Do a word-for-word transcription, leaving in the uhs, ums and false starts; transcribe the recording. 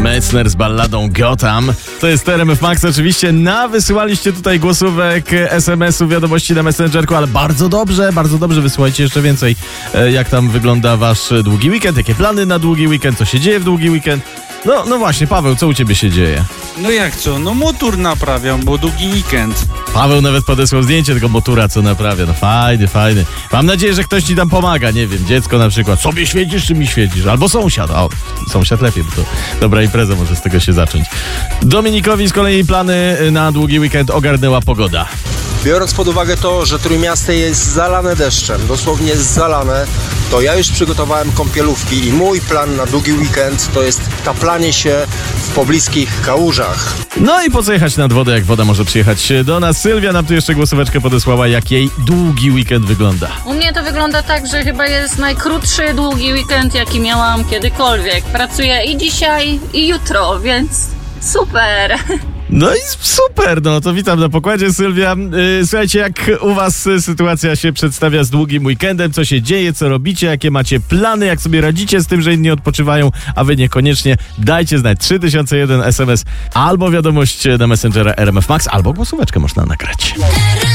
Metzner z balladą Gotham. To jest R M F Max. Oczywiście nawysyłaliście tutaj głosówek, es em esów, wiadomości na Messengerku, ale bardzo dobrze, bardzo dobrze. Wysyłajcie jeszcze więcej, jak tam wygląda wasz długi weekend, jakie plany na długi weekend, co się dzieje w długi weekend. No, no właśnie, Paweł, co u ciebie się dzieje? No jak co? No motor naprawiam, bo długi weekend. Paweł nawet podesłał zdjęcie tego motura, co naprawia. No fajny, fajny. Mam nadzieję, że ktoś ci tam pomaga. Nie wiem, dziecko na przykład. Sobie świecisz, czy mi świecisz? Albo sąsiad. O, sąsiad lepiej, bo to dobra impreza może z tego się zacząć. Dominikowi z kolei plany na długi weekend ogarnęła pogoda. Biorąc pod uwagę to, że Trójmiasto jest zalane deszczem, dosłownie jest zalane, to ja już przygotowałem kąpielówki i mój plan na długi weekend to jest taplanie się w pobliskich kałużach. No i po co jechać nad wodę, jak woda może przyjechać do nas? Sylwia nam tu jeszcze głosóweczkę podesłała, jak jej długi weekend wygląda. U mnie to wygląda tak, że chyba jest najkrótszy długi weekend, jaki miałam kiedykolwiek. Pracuję i dzisiaj, i jutro, więc super. No i super, no to witam na pokładzie, Sylwia. Yy, słuchajcie, jak u was sytuacja się przedstawia z długim weekendem, co się dzieje, co robicie, jakie macie plany, jak sobie radzicie z tym, że inni odpoczywają, a wy niekoniecznie, dajcie znać. trzy tysiące jeden es em es albo wiadomość na Messengera R M F Max, albo głosóweczkę można nagrać.